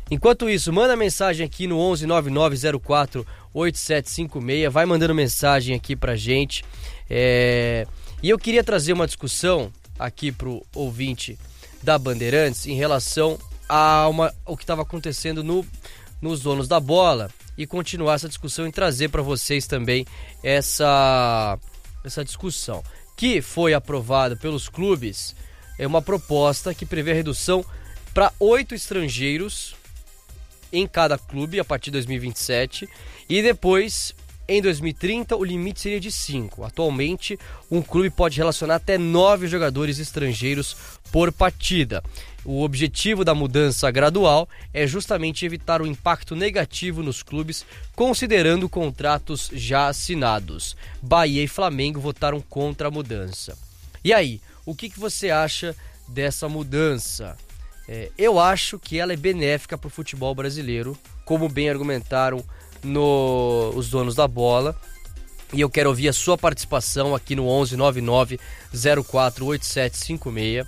Enquanto isso, manda mensagem aqui no 1199048756, vai mandando mensagem aqui pra gente. E eu queria trazer uma discussão aqui pro ouvinte da Bandeirantes em relação ao que estava acontecendo nos donos da bola e continuar essa discussão e trazer para vocês também essa discussão. Que foi aprovada pelos clubes, é uma proposta que prevê a redução para 8 estrangeiros em cada clube a partir de 2027 e depois, em 2030, o limite seria de 5. Atualmente, um clube pode relacionar até 9 jogadores estrangeiros por partida. O objetivo da mudança gradual é justamente evitar o impacto negativo nos clubes, considerando contratos já assinados. Bahia e Flamengo votaram contra a mudança. E aí, o que você acha dessa mudança? Eu acho que ela é benéfica para o futebol brasileiro, como bem argumentaram os donos da bola. E eu quero ouvir a sua participação aqui no 1199048756.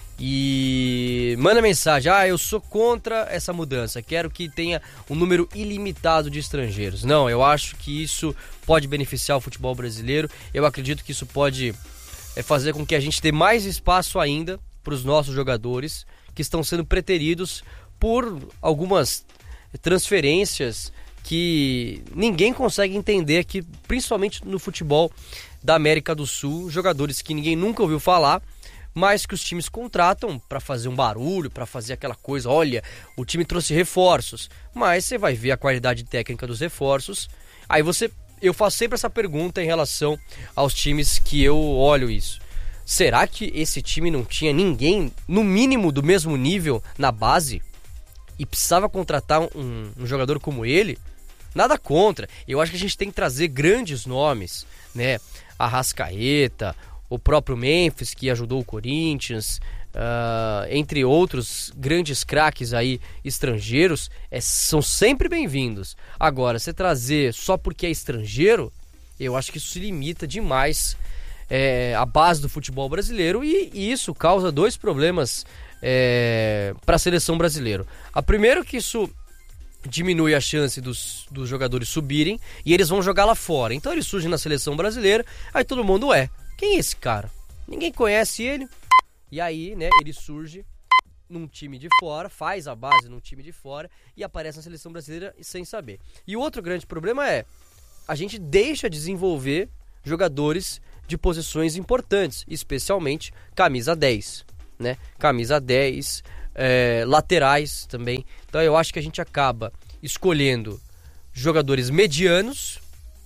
E manda mensagem: eu sou contra essa mudança, quero que tenha um número ilimitado de estrangeiros. Não, eu acho que isso pode beneficiar o futebol brasileiro. Eu acredito que isso pode fazer com que a gente dê mais espaço ainda para os nossos jogadores que estão sendo preteridos por algumas transferências que ninguém consegue entender aqui, principalmente no futebol da América do Sul. Jogadores que ninguém nunca ouviu falar, mas que os times contratam para fazer um barulho, para fazer aquela coisa: olha, o time trouxe reforços, mas você vai ver a qualidade técnica dos reforços. Aí eu faço sempre essa pergunta em relação aos times que eu olho isso. Será que esse time não tinha ninguém, no mínimo, do mesmo nível na base? E precisava contratar um jogador como ele? Nada contra. Eu acho que a gente tem que trazer grandes nomes, né? Arrascaeta, o próprio Memphis, que ajudou o Corinthians, entre outros grandes craques aí estrangeiros, são sempre bem-vindos. Agora, você trazer só porque é estrangeiro, eu acho que isso se limita demais a base do futebol brasileiro, e isso causa dois problemas para a seleção brasileira. A primeiro, que isso diminui a chance dos jogadores subirem e eles vão jogar lá fora. Então eles surgem na seleção brasileira, aí todo mundo quem é esse cara? Ninguém conhece ele. E aí, né, ele surge num time de fora, faz a base num time de fora e aparece na seleção brasileira sem saber. E o outro grande problema a gente deixa de desenvolver jogadores de posições importantes, especialmente camisa 10, né? Camisa 10, laterais também. Então eu acho que a gente acaba escolhendo jogadores medianos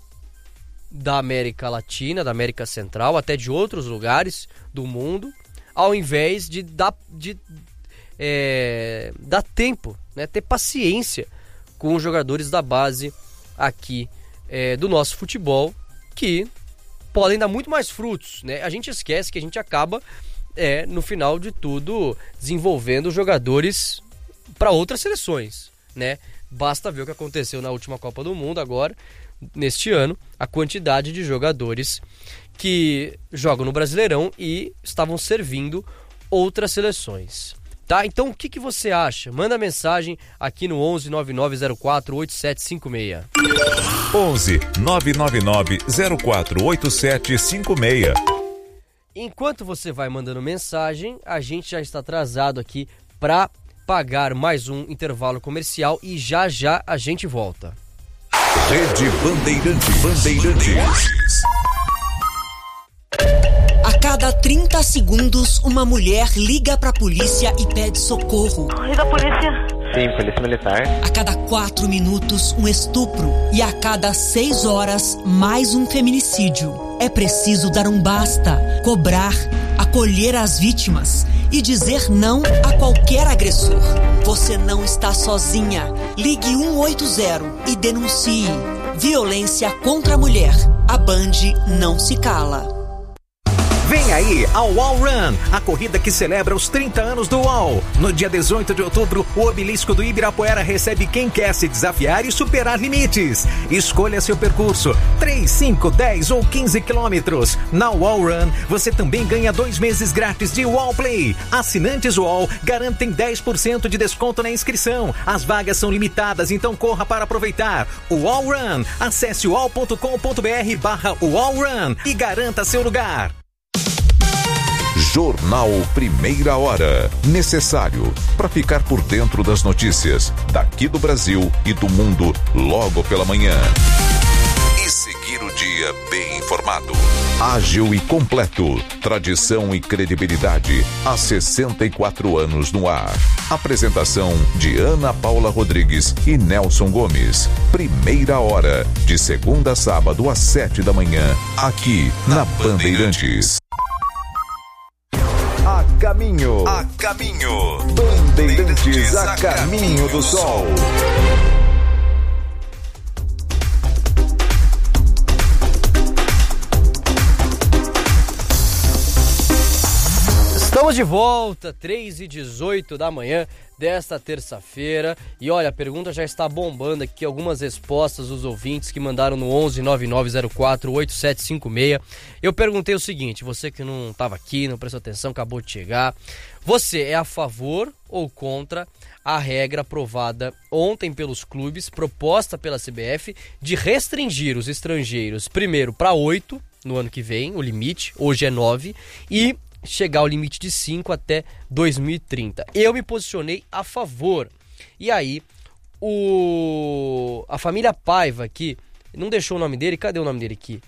da América Latina, da América Central, até de outros lugares do mundo, ao invés de dar tempo, né? Ter paciência com os jogadores da base aqui do nosso futebol, que podem dar muito mais frutos, né? A gente esquece que a gente acaba, no final de tudo, desenvolvendo jogadores para outras seleções, né? Basta ver o que aconteceu na última Copa do Mundo agora, neste ano, a quantidade de jogadores que jogam no Brasileirão e estavam servindo outras seleções. Tá? Então o que você acha? Manda mensagem aqui no 1199048756. 11-999-048756. Enquanto você vai mandando mensagem, a gente já está atrasado aqui para pagar mais um intervalo comercial e já a gente volta. Rede Bandeirantes. A cada 30 segundos, uma mulher liga pra polícia e pede socorro. Liga a polícia. Sim, polícia militar. A cada 4 minutos, um estupro. E a cada 6 horas, mais um feminicídio. É preciso dar um basta, cobrar, acolher as vítimas e dizer não a qualquer agressor. Você não está sozinha. Ligue 180 e denuncie. Violência contra a mulher. A Band não se cala. Vem aí ao UOL Run, a corrida que celebra os 30 anos do UOL. No dia 18 de outubro, o Obelisco do Ibirapuera recebe quem quer se desafiar e superar limites. Escolha seu percurso, 3, 5, 10 ou 15 quilômetros. Na UOL Run, você também ganha 2 meses grátis de UOL Play. Assinantes UOL garantem 10% de desconto na inscrição. As vagas são limitadas, então corra para aproveitar. UOL Run, acesse uol.com.br/UOL Run e garanta seu lugar. Jornal Primeira Hora. Necessário para ficar por dentro das notícias daqui do Brasil e do mundo logo pela manhã. E seguir o dia bem informado. Ágil e completo. Tradição e credibilidade. Há 64 anos no ar. Apresentação de Ana Paula Rodrigues e Nelson Gomes. Primeira Hora. De segunda a sábado às 7 da manhã. Aqui na Bandeirantes. A caminho. Bandeirantes a caminho do sol. Estamos de volta, 3h18 da manhã desta terça-feira. E olha, a pergunta já está bombando aqui, algumas respostas dos ouvintes que mandaram no 1199048756. Eu perguntei o seguinte, você que não estava aqui, não prestou atenção, acabou de chegar. Você é a favor ou contra a regra aprovada ontem pelos clubes, proposta pela CBF, de restringir os estrangeiros primeiro para 8 no ano que vem, o limite, hoje é 9, e chegar ao limite de 5 até 2030. Eu me posicionei a favor. E aí, a família Paiva aqui, não deixou o nome dele, cadê o nome dele aqui?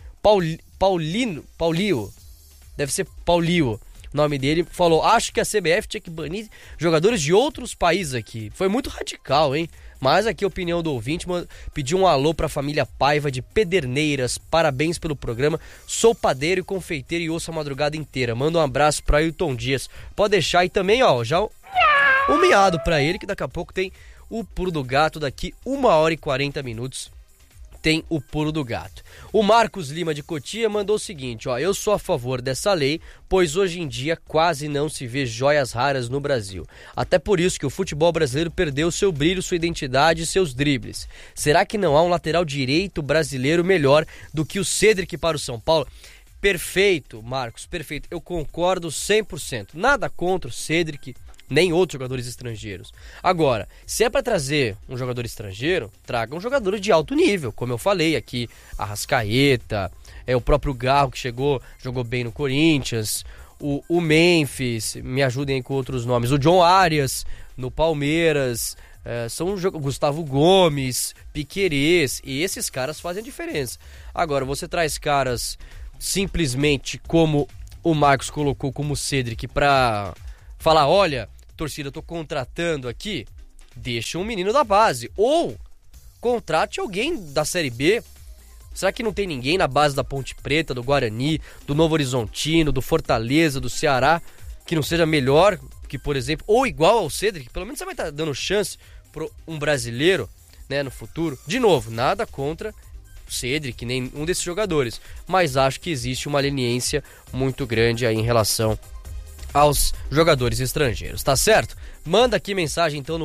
Paulio, deve ser Paulio, o nome dele, falou, acho que a CBF tinha que banir jogadores de outros países aqui. Foi muito radical, hein? Mas aqui a opinião do ouvinte, pediu um alô pra família Paiva de Pederneiras, parabéns pelo programa, sou padeiro e confeiteiro e ouço a madrugada inteira, manda um abraço pra Ailton Dias, pode deixar, e também ó, já um miado pra ele, que daqui a pouco tem o Pulo do Gato, daqui 1h40 tem o Pulo do Gato. O Marcos Lima de Cotia mandou o seguinte, ó, eu sou a favor dessa lei, pois hoje em dia quase não se vê joias raras no Brasil. Até por isso que o futebol brasileiro perdeu seu brilho, sua identidade e seus dribles. Será que não há um lateral direito brasileiro melhor do que o Cedric para o São Paulo? Perfeito, Marcos, perfeito. Eu concordo 100%. Nada contra o Cedric, nem outros jogadores estrangeiros. Agora, se é para trazer um jogador estrangeiro, traga um jogador de alto nível, como eu falei aqui, Arrascaeta, o próprio Garro que jogou bem no Corinthians, o Memphis, me ajudem aí com outros nomes, o John Arias no Palmeiras, Gustavo Gomes, Piquerez, e esses caras fazem a diferença. Agora, você traz caras simplesmente como o Marcos colocou, como o Cedric, para falar, olha, torcida, eu tô contratando aqui, deixa um menino da base, ou contrate alguém da Série B. Será que não tem ninguém na base da Ponte Preta, do Guarani, do Novo Horizontino, do Fortaleza, do Ceará, que não seja melhor que, por exemplo, ou igual ao Cedric? Pelo menos você vai estar dando chance para um brasileiro, né, no futuro. De novo, nada contra o Cedric, nem um desses jogadores, mas acho que existe uma leniência muito grande aí em relação aos jogadores estrangeiros, tá certo? Manda aqui mensagem então no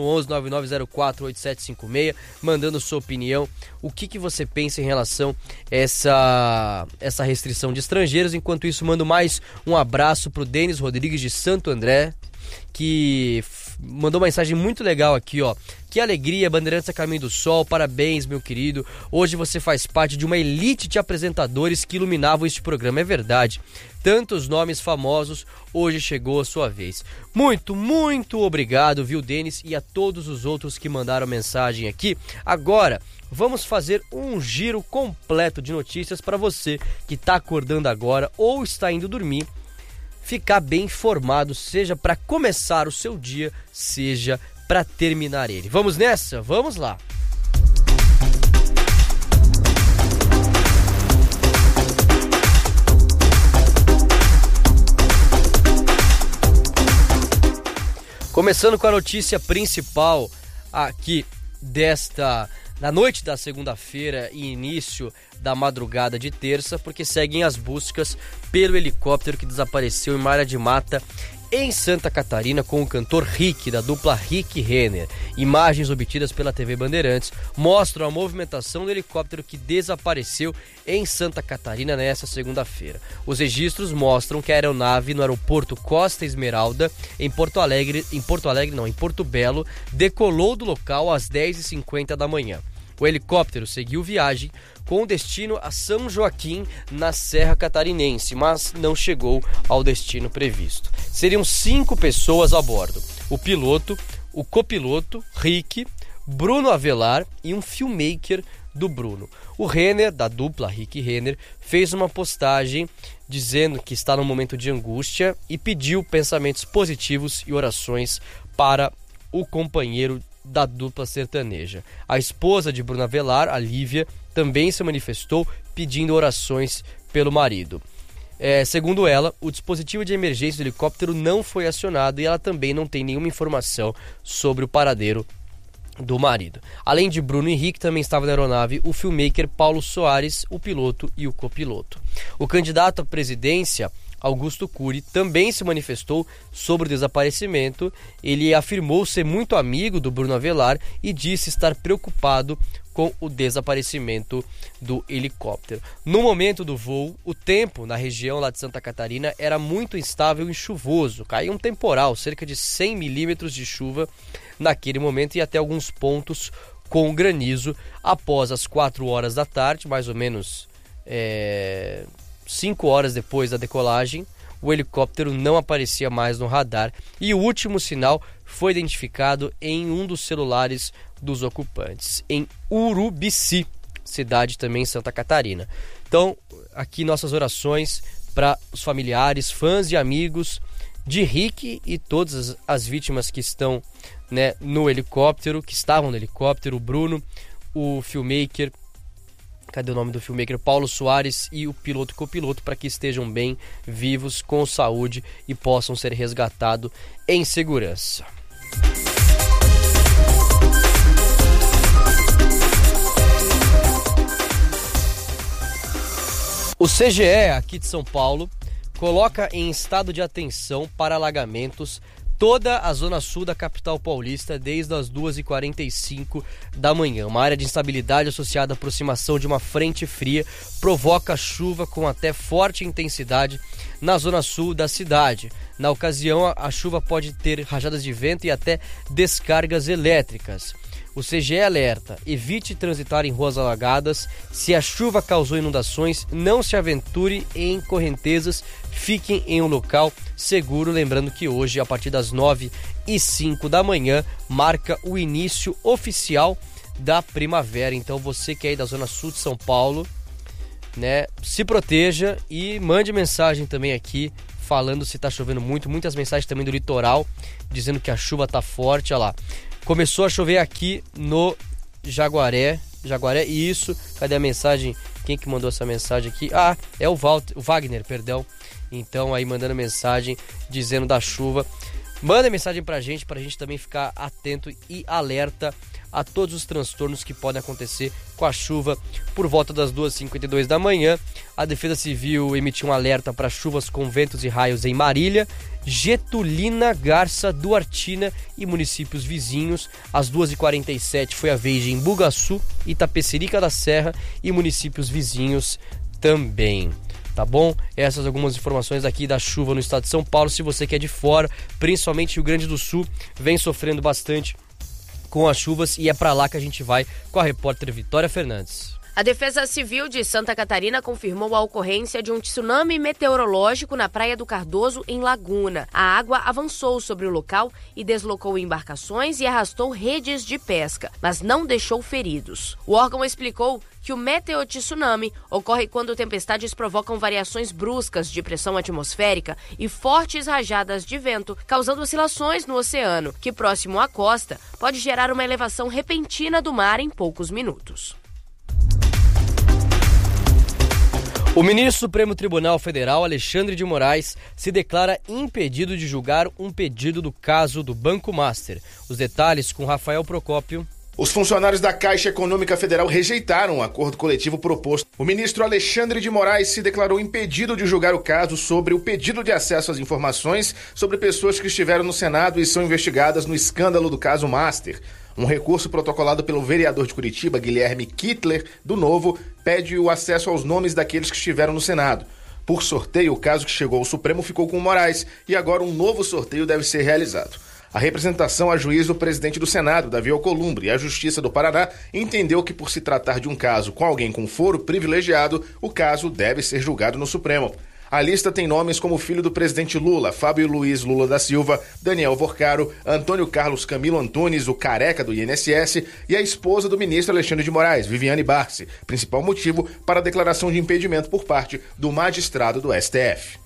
1199048756, mandando sua opinião, o que você pensa em relação a essa restrição de estrangeiros. Enquanto isso, mando mais um abraço pro Denis Rodrigues de Santo André, que mandou uma mensagem muito legal aqui, ó. Que alegria, Bandeirantes a Caminho do Sol, parabéns, meu querido. Hoje você faz parte de uma elite de apresentadores que iluminavam este programa, é verdade. Tantos nomes famosos, hoje chegou a sua vez. Muito, muito obrigado, viu, Denis, e a todos os outros que mandaram mensagem aqui. Agora, vamos fazer um giro completo de notícias para você que está acordando agora ou está indo dormir, ficar bem informado, seja para começar o seu dia, seja para terminar ele. Vamos nessa? Vamos lá! Começando com a notícia principal aqui na noite da segunda-feira e início da madrugada de terça, porque seguem as buscas pelo helicóptero que desapareceu em uma área de mata em Santa Catarina com o cantor Rick, da dupla Rick Renner. Imagens obtidas pela TV Bandeirantes mostram a movimentação do helicóptero que desapareceu em Santa Catarina nesta segunda-feira. Os registros mostram que a aeronave no aeroporto Costa Esmeralda, em Porto Belo, decolou do local às 10h50 da manhã. O helicóptero seguiu viagem com destino a São Joaquim, na Serra Catarinense, mas não chegou ao destino previsto. Seriam 5 pessoas a bordo: o piloto, o copiloto, Rick, Bruno Avelar e um filmmaker do Bruno. O Renner, da dupla Rick Renner, fez uma postagem dizendo que está num momento de angústia e pediu pensamentos positivos e orações para o companheiro da dupla sertaneja. A esposa de Bruno Avelar, a Lívia, também se manifestou pedindo orações pelo marido. Segundo ela, o dispositivo de emergência do helicóptero não foi acionado e ela também não tem nenhuma informação sobre o paradeiro do marido. Além de Bruno Henrique, também estava na aeronave o filmmaker Paulo Soares, o piloto e o copiloto. O candidato à presidência, Augusto Cury, também se manifestou sobre o desaparecimento. Ele afirmou ser muito amigo do Bruno Avelar e disse estar preocupado com o desaparecimento do helicóptero. No momento do voo, o tempo na região lá de Santa Catarina era muito instável e chuvoso. Caiu um temporal, cerca de 100 milímetros de chuva naquele momento e até alguns pontos com granizo. Após as 4 horas da tarde, mais ou menos 5 horas depois da decolagem, o helicóptero não aparecia mais no radar e o último sinal foi identificado em um dos celulares dos ocupantes, em Urubici, cidade também em Santa Catarina. Então, aqui nossas orações para os familiares, fãs e amigos de Rick e todas as vítimas que estão, no helicóptero, que estavam no helicóptero, o Bruno, o filmmaker, cadê o nome do filmmaker? Paulo Soares e o piloto e copiloto, para que estejam bem, vivos, com saúde e possam ser resgatados em segurança. O CGE aqui de São Paulo coloca em estado de atenção para alagamentos toda a zona sul da capital paulista desde as 2h45 da manhã. Uma área de instabilidade associada à aproximação de uma frente fria provoca chuva com até forte intensidade na zona sul da cidade. Na ocasião, a chuva pode ter rajadas de vento e até descargas elétricas. O CGE alerta: evite transitar em ruas alagadas. Se a chuva causou inundações, não se aventure em correntezas, fiquem em um local seguro. Lembrando que hoje, a partir das 9h05 da manhã, marca o início oficial da primavera. Então você que é aí da zona sul de São Paulo, se proteja e mande mensagem também aqui falando se está chovendo muito. Muitas mensagens também do litoral dizendo que a chuva está forte. Olha lá, começou a chover aqui no Jaguaré, isso, cadê a mensagem? Quem que mandou essa mensagem aqui? É o Wagner, perdão. Então aí mandando mensagem dizendo da chuva. Manda mensagem pra gente também ficar atento e alerta a todos os transtornos que podem acontecer com a chuva por volta das 2h52 da manhã. A Defesa Civil emitiu um alerta para chuvas com ventos e raios em Marília, Getulina, Garça, Duartina e municípios vizinhos. Às 2h47 foi a vez em Bugaçu, Itapecerica da Serra e municípios vizinhos também. Tá bom? Essas algumas informações aqui da chuva no estado de São Paulo. Se você que é de fora, principalmente Rio Grande do Sul, vem sofrendo bastante com as chuvas e é para lá que a gente vai com a repórter Vitória Fernandes. A Defesa Civil de Santa Catarina confirmou a ocorrência de um tsunami meteorológico na Praia do Cardoso, em Laguna. A água avançou sobre o local e deslocou embarcações e arrastou redes de pesca, mas não deixou feridos. O órgão explicou que o meteotsunami ocorre quando tempestades provocam variações bruscas de pressão atmosférica e fortes rajadas de vento, causando oscilações no oceano, que próximo à costa pode gerar uma elevação repentina do mar em poucos minutos. O ministro do Supremo Tribunal Federal, Alexandre de Moraes, se declara impedido de julgar um pedido do caso do Banco Master. Os detalhes com Rafael Procópio. Os funcionários da Caixa Econômica Federal rejeitaram o acordo coletivo proposto. O ministro Alexandre de Moraes se declarou impedido de julgar o caso sobre o pedido de acesso às informações sobre pessoas que estiveram no Senado e são investigadas no escândalo do caso Master. Um recurso protocolado pelo vereador de Curitiba, Guilherme Kittler, do Novo, pede o acesso aos nomes daqueles que estiveram no Senado. Por sorteio, o caso que chegou ao Supremo ficou com Moraes e agora um novo sorteio deve ser realizado. A representação a juízo do presidente do Senado, Davi Alcolumbre, e a Justiça do Paraná entendeu que, por se tratar de um caso com alguém com foro privilegiado, o caso deve ser julgado no Supremo. A lista tem nomes como o filho do presidente Lula, Fábio Luiz Lula da Silva, Daniel Vorcaro, Antônio Carlos Camilo Antunes, o careca do INSS, e a esposa do ministro Alexandre de Moraes, Viviane Barsi, principal motivo para a declaração de impedimento por parte do magistrado do STF.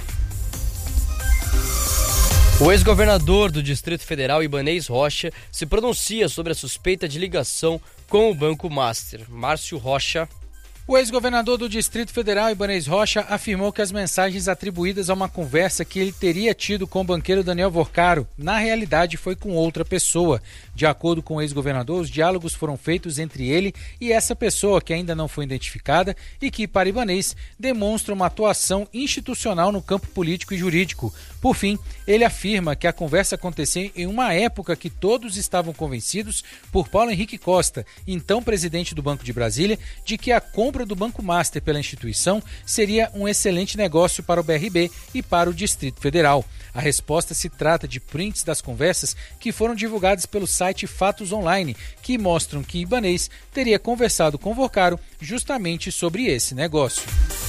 O ex-governador do Distrito Federal, Ibanez Rocha, se pronuncia sobre a suspeita de ligação com o Banco Master. Márcio Rocha. O ex-governador do Distrito Federal, Ibanez Rocha, afirmou que as mensagens atribuídas a uma conversa que ele teria tido com o banqueiro Daniel Vorcaro, na realidade foi com outra pessoa. De acordo com o ex-governador, os diálogos foram feitos entre ele e essa pessoa que ainda não foi identificada e que, para Ibanez, demonstra uma atuação institucional no campo político e jurídico. Por fim, ele afirma que a conversa aconteceu em uma época que todos estavam convencidos por Paulo Henrique Costa, então presidente do Banco de Brasília, de que a compra do Banco Master pela instituição seria um excelente negócio para o BRB e para o Distrito Federal. A resposta se trata de prints das conversas que foram divulgadas pelo site Fatos Online, que mostram que Ibanez teria conversado com Vorcaro justamente sobre esse negócio.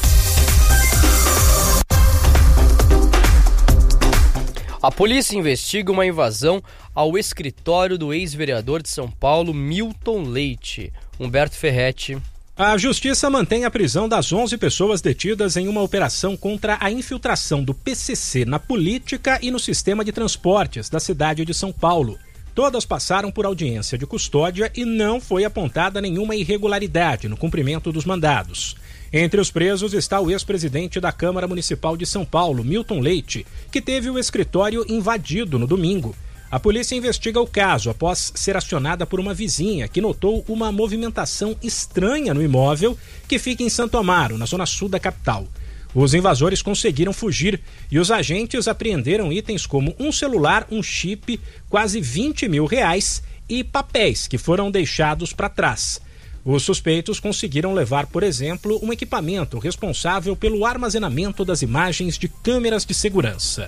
A polícia investiga uma invasão ao escritório do ex-vereador de São Paulo, Milton Leite. Humberto Ferretti. A Justiça mantém a prisão das 11 pessoas detidas em uma operação contra a infiltração do PCC na política e no sistema de transportes da cidade de São Paulo. Todas passaram por audiência de custódia e não foi apontada nenhuma irregularidade no cumprimento dos mandados. Entre os presos está o ex-presidente da Câmara Municipal de São Paulo, Milton Leite, que teve o escritório invadido no domingo. A polícia investiga o caso após ser acionada por uma vizinha que notou uma movimentação estranha no imóvel que fica em Santo Amaro, na zona sul da capital. Os invasores conseguiram fugir e os agentes apreenderam itens como um celular, um chip, quase R$20 mil e papéis que foram deixados para trás. Os suspeitos conseguiram levar, por exemplo, um equipamento responsável pelo armazenamento das imagens de câmeras de segurança.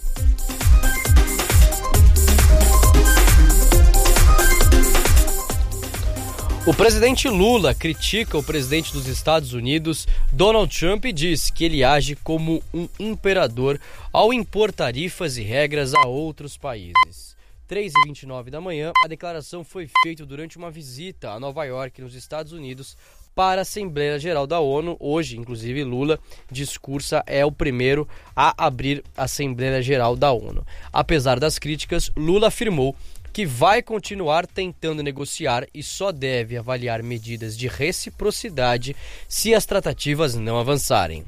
O presidente Lula critica o presidente dos Estados Unidos, Donald Trump, e diz que ele age como um imperador ao impor tarifas e regras a outros países. 3h29 da manhã, a declaração foi feita durante uma visita a Nova York, nos Estados Unidos, para a Assembleia Geral da ONU. Hoje, inclusive, Lula discursa, é o primeiro a abrir a Assembleia Geral da ONU. Apesar das críticas, Lula afirmou que vai continuar tentando negociar e só deve avaliar medidas de reciprocidade se as tratativas não avançarem.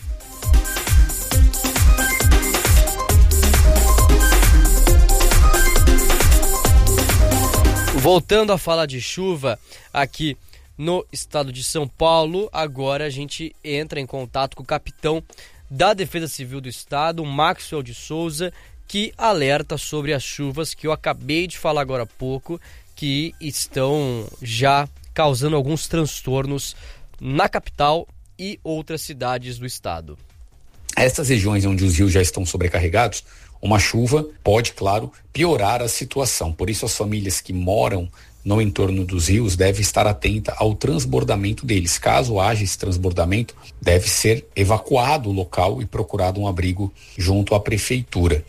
Voltando a falar de chuva aqui no estado de São Paulo, agora a gente entra em contato com o capitão da Defesa Civil do Estado, Maxwell de Souza, que alerta sobre as chuvas que eu acabei de falar agora há pouco, que estão já causando alguns transtornos na capital e outras cidades do estado. Essas regiões onde os rios já estão sobrecarregados, uma chuva pode, claro, piorar a situação. Por isso, as famílias que moram no entorno dos rios devem estar atentas ao transbordamento deles. Caso haja esse transbordamento, deve ser evacuado o local e procurado um abrigo junto à prefeitura.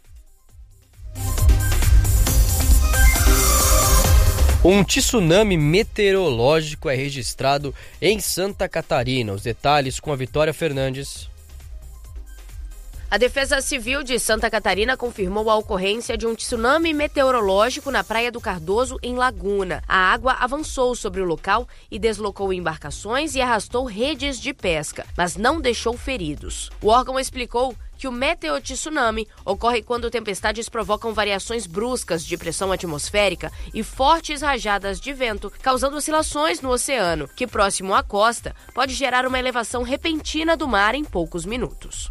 Um tsunami meteorológico é registrado em Santa Catarina. Os detalhes com a Vitória Fernandes. A Defesa Civil de Santa Catarina confirmou a ocorrência de um tsunami meteorológico na Praia do Cardoso, em Laguna. A água avançou sobre o local e deslocou embarcações e arrastou redes de pesca, mas não deixou feridos. O órgão explicou que o meteotsunami ocorre quando tempestades provocam variações bruscas de pressão atmosférica e fortes rajadas de vento, causando oscilações no oceano, que próximo à costa pode gerar uma elevação repentina do mar em poucos minutos.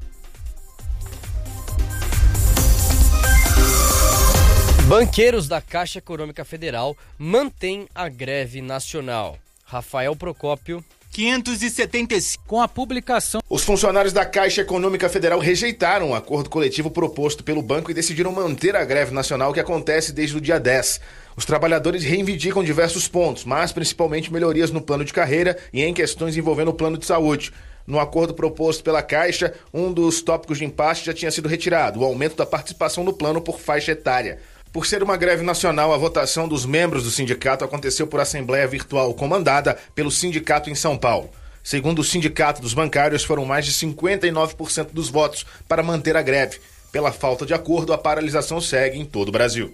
Banqueiros da Caixa Econômica Federal mantêm a greve nacional. Rafael Procópio. 575. Com a publicação... Os funcionários da Caixa Econômica Federal rejeitaram o acordo coletivo proposto pelo banco e decidiram manter a greve nacional que acontece desde o dia 10. Os trabalhadores reivindicam diversos pontos, mas principalmente melhorias no plano de carreira e em questões envolvendo o plano de saúde. No acordo proposto pela Caixa, um dos tópicos de impasse já tinha sido retirado, o aumento da participação no plano por faixa etária. Por ser uma greve nacional, a votação dos membros do sindicato aconteceu por assembleia virtual comandada pelo sindicato em São Paulo. Segundo o sindicato dos bancários, foram mais de 59% dos votos para manter a greve. Pela falta de acordo, a paralisação segue em todo o Brasil.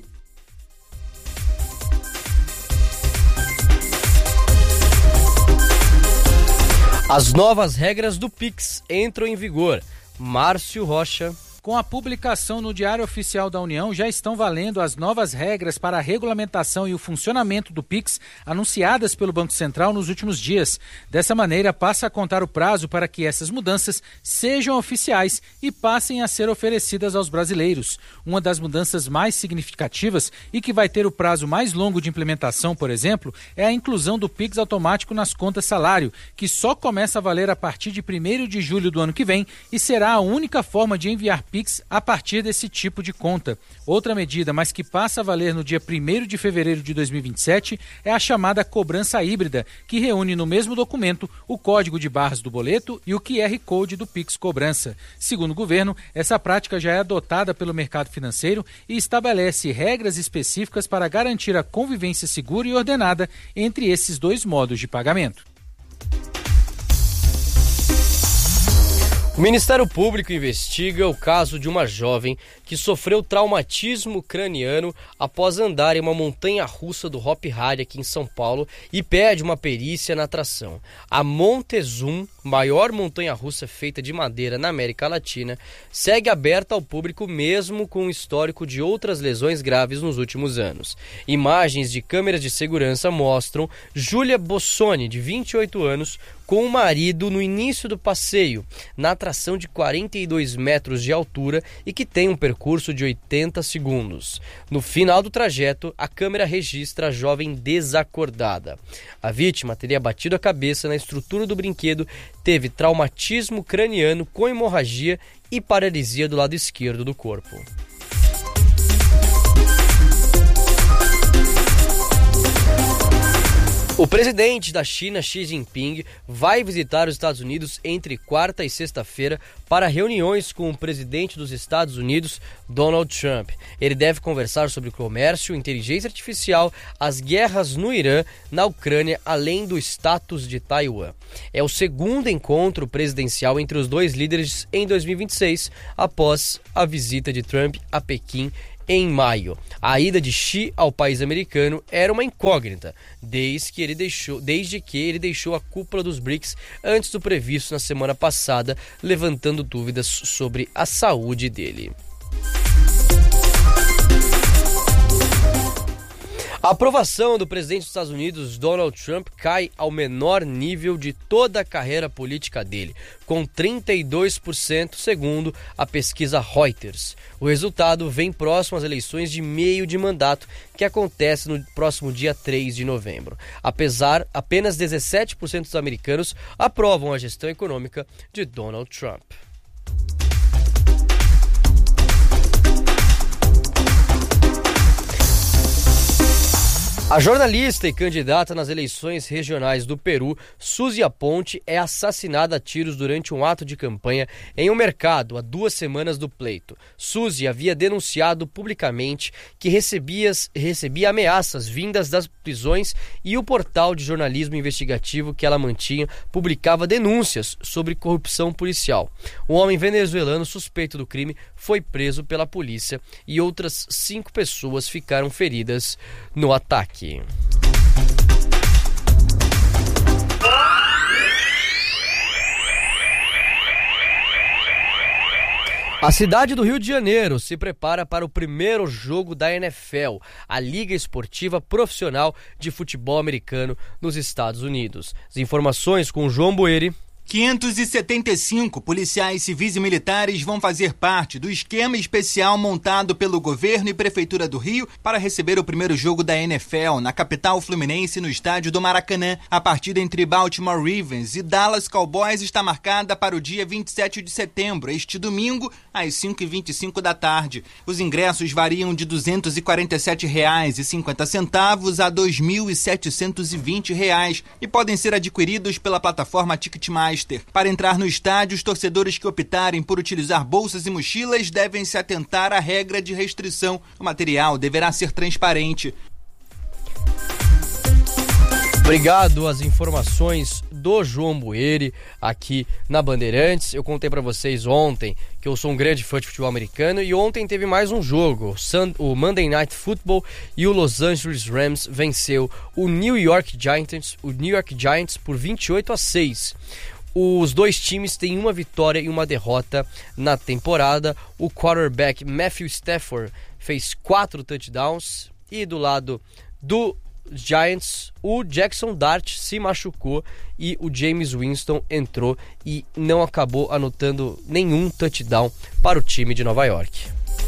As novas regras do Pix entram em vigor. Márcio Rocha. Com a publicação no Diário Oficial da União, já estão valendo as novas regras para a regulamentação e o funcionamento do Pix anunciadas pelo Banco Central nos últimos dias. Dessa maneira, passa a contar o prazo para que essas mudanças sejam oficiais e passem a ser oferecidas aos brasileiros. Uma das mudanças mais significativas e que vai ter o prazo mais longo de implementação, por exemplo, é a inclusão do Pix automático nas contas salário, que só começa a valer a partir de 1º de julho do ano que vem e será a única forma de enviar Pix a partir desse tipo de conta. Outra medida, mas que passa a valer no dia 1º de fevereiro de 2027, é a chamada cobrança híbrida, que reúne no mesmo documento o código de barras do boleto e o QR Code do Pix Cobrança. Segundo o governo, essa prática já é adotada pelo mercado financeiro e estabelece regras específicas para garantir a convivência segura e ordenada entre esses dois modos de pagamento. O Ministério Público investiga o caso de uma jovem que sofreu traumatismo craniano após andar em uma montanha-russa do Hop Hari aqui em São Paulo e pede uma perícia na atração. A Montezum, maior montanha-russa feita de madeira na América Latina, segue aberta ao público mesmo com um histórico de outras lesões graves nos últimos anos. Imagens de câmeras de segurança mostram Júlia Bossoni, de 28 anos, com o marido no início do passeio, na atração de 42 metros de altura e que tem um percurso de 80 segundos. No final do trajeto, a câmera registra a jovem desacordada. A vítima teria batido a cabeça na estrutura do brinquedo, teve traumatismo craniano com hemorragia e paralisia do lado esquerdo do corpo. O presidente da China, Xi Jinping, vai visitar os Estados Unidos entre quarta e sexta-feira para reuniões com o presidente dos Estados Unidos, Donald Trump. Ele deve conversar sobre comércio, inteligência artificial, as guerras no Irã, na Ucrânia, além do status de Taiwan. É o segundo encontro presidencial entre os dois líderes em 2026, após a visita de Trump a Pequim em maio. A ida de Xi ao país americano era uma incógnita, desde que ele deixou a cúpula dos BRICS antes do previsto na semana passada, levantando dúvidas sobre a saúde dele. A aprovação do presidente dos Estados Unidos, Donald Trump, cai ao menor nível de toda a carreira política dele, com 32%, segundo a pesquisa Reuters. O resultado vem próximo às eleições de meio de mandato, que acontece no próximo dia 3 de novembro. Apenas 17% dos americanos aprovam a gestão econômica de Donald Trump. A jornalista e candidata nas eleições regionais do Peru, Suzy Aponte, é assassinada a tiros durante um ato de campanha em um mercado há 2 semanas do pleito. Suzy havia denunciado publicamente que recebia ameaças vindas das prisões e o portal de jornalismo investigativo que ela mantinha publicava denúncias sobre corrupção policial. Um homem venezuelano suspeito do crime foi preso pela polícia e outras 5 pessoas ficaram feridas no ataque. A cidade do Rio de Janeiro se prepara para o primeiro jogo da NFL, a Liga Esportiva Profissional de Futebol Americano nos Estados Unidos. As informações com o João Boeri. 575 policiais civis e militares vão fazer parte do esquema especial montado pelo governo e prefeitura do Rio para receber o primeiro jogo da NFL na capital fluminense no estádio do Maracanã. A partida entre Baltimore Ravens e Dallas Cowboys está marcada para o dia 27 de setembro, este domingo, às 5h25 da tarde. Os ingressos variam de R$ 247,50 a R$ 2.720 e podem ser adquiridos pela plataforma Ticketmaster. Para entrar no estádio, os torcedores que optarem por utilizar bolsas e mochilas devem se atentar à regra de restrição. O material deverá ser transparente. Obrigado às informações do João Boeri aqui na Bandeirantes. Eu contei para vocês ontem que eu sou um grande fã de futebol americano e ontem teve mais um jogo. O Monday Night Football e o Los Angeles Rams venceu o New York Giants por 28-6. Os dois times têm uma vitória e uma derrota na temporada. O quarterback Matthew Stafford fez 4 touchdowns e do lado do Giants, o Jackson Dart se machucou e o James Winston entrou e não acabou anotando nenhum touchdown para o time de Nova York.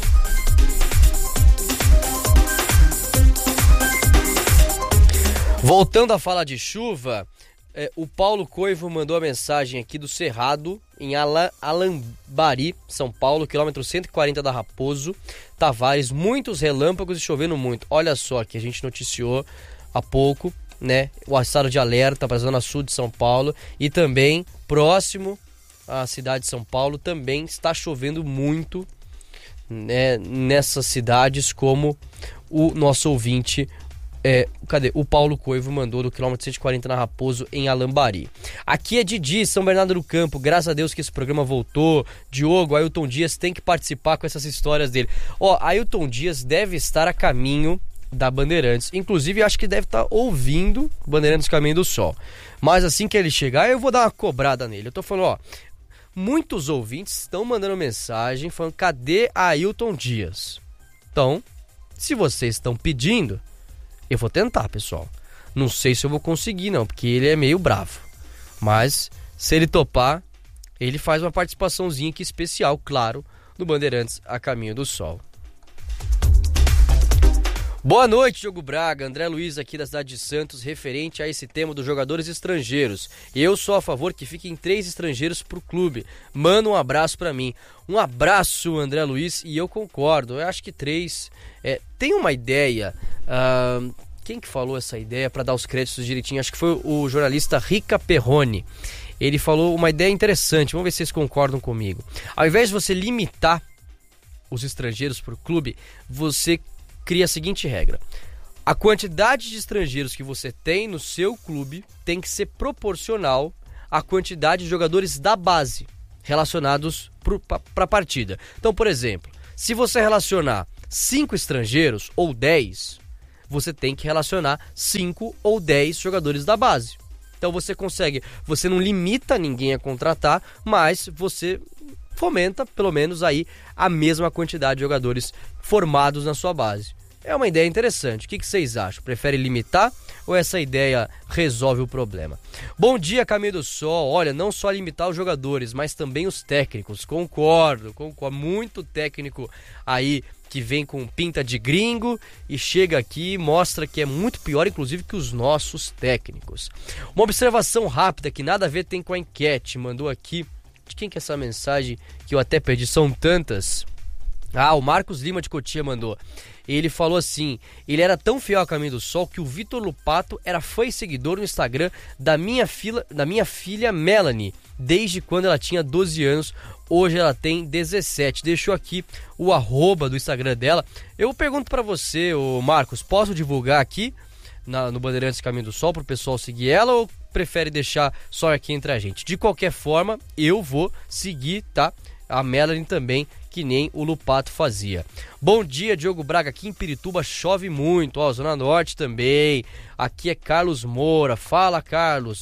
Voltando a falar de chuva, o Paulo Coivo mandou a mensagem aqui do Cerrado, em Alambari, São Paulo, quilômetro 140 da Raposo Tavares, muitos relâmpagos e chovendo muito. Olha só que a gente noticiou há pouco, né, o estado de alerta para a zona sul de São Paulo e também próximo à cidade de São Paulo também está chovendo muito, né, nessas cidades, como o nosso ouvinte o Paulo Coivo mandou do quilômetro 140 na Raposo, em Alambari. Aqui é Didi, São Bernardo do Campo. Graças a Deus que esse programa voltou. Diogo, Ailton Dias tem que participar com essas histórias dele. Ailton Dias deve estar a caminho da Bandeirantes. Inclusive, acho que deve estar ouvindo Bandeirantes Caminho do Sol. Mas assim que ele chegar, eu vou dar uma cobrada nele. Eu tô falando, muitos ouvintes estão mandando mensagem falando, cadê Ailton Dias? Então, se vocês estão pedindo, eu vou tentar, pessoal. Não sei se eu vou conseguir, não, porque ele é meio bravo. Mas, se ele topar, ele faz uma participaçãozinha aqui especial, claro, no Bandeirantes a Caminho do Sol. Boa noite, Diogo Braga. André Luiz aqui da cidade de Santos, referente a esse tema dos jogadores estrangeiros. Eu sou a favor que fiquem 3 estrangeiros pro clube. Manda um abraço pra mim. Um abraço, André Luiz, e eu concordo. Eu acho que 3... tem uma ideia... quem que falou essa ideia para dar os créditos direitinho? Acho que foi o jornalista Rica Perrone. Ele falou uma ideia interessante, vamos ver se vocês concordam comigo. Ao invés de você limitar os estrangeiros por clube, você cria a seguinte regra: a quantidade de estrangeiros que você tem no seu clube tem que ser proporcional à quantidade de jogadores da base relacionados para a partida. Então, por exemplo, se você relacionar 5 estrangeiros ou 10, você tem que relacionar 5 ou 10 jogadores da base. Então você não limita ninguém a contratar, mas você fomenta pelo menos aí a mesma quantidade de jogadores formados na sua base. É uma ideia interessante. O que vocês acham? Prefere limitar ou essa ideia resolve o problema? Bom dia, Caminho do Sol. Olha, não só limitar os jogadores, mas também os técnicos. Concordo. Muito técnico aí que vem com pinta de gringo e chega aqui e mostra que é muito pior, inclusive, que os nossos técnicos. Uma observação rápida que nada a ver tem com a enquete. Mandou aqui, de quem que é essa mensagem que eu até perdi? São tantas. O Marcos Lima de Cotia mandou. Ele falou assim: ele era tão fiel ao Caminho do Sol que o Vitor Lupato era fã e seguidor no Instagram da minha filha Melanie, desde quando ela tinha 12 anos. Hoje ela tem 17. Deixou aqui o @ do Instagram dela. Eu pergunto pra você, Marcos, posso divulgar aqui no Bandeirantes Caminho do Sol pro pessoal seguir ela, ou prefere deixar só aqui entre a gente? De qualquer forma, eu vou seguir, tá? A Melanie também, que nem o Lupato fazia. Bom dia, Diogo Braga. Aqui em Pirituba chove muito. Zona Norte também. Aqui é Carlos Moura. Fala, Carlos.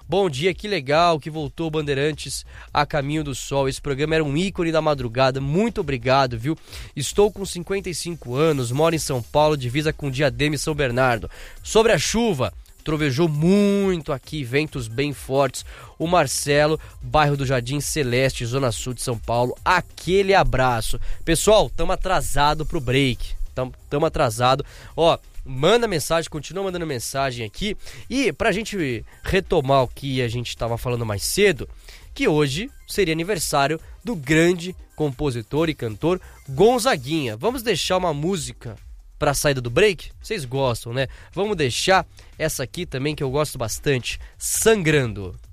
Bom dia, que legal que voltou o Bandeirantes a Caminho do Sol. Esse programa era um ícone da madrugada. Muito obrigado, viu? Estou com 55 anos, moro em São Paulo, divisa com Diadema e São Bernardo. Sobre a chuva, trovejou muito aqui, ventos bem fortes. O Marcelo, bairro do Jardim Celeste, Zona Sul de São Paulo. Aquele abraço. Pessoal, estamos atrasados pro break. Estamos atrasados. Ó, manda mensagem, continua mandando mensagem aqui. E pra gente retomar o que a gente estava falando mais cedo, que hoje seria aniversário do grande compositor e cantor Gonzaguinha. Vamos deixar uma música pra saída do break? Vocês gostam, né? Vamos deixar essa aqui também que eu gosto bastante, Sangrando.